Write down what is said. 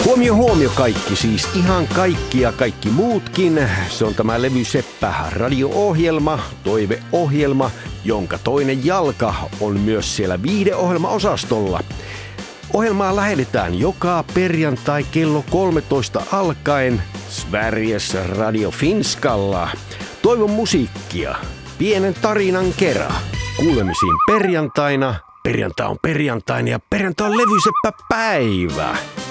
Huomio kaikki, siis ihan kaikki ja kaikki muutkin. Se on tämä Levyseppä radio-ohjelma, toiveohjelma, jonka toinen jalka on myös siellä viihdeohjelmaosastolla. Ohjelmaa lähetetään joka perjantai kello 13 alkaen Sveriges Radio Finskalla. Toivon musiikkia, pienen tarinan kerran. Kuulemisiin perjantaina. Perjantai on perjantaina ja perjantai on Levyseppä päivä.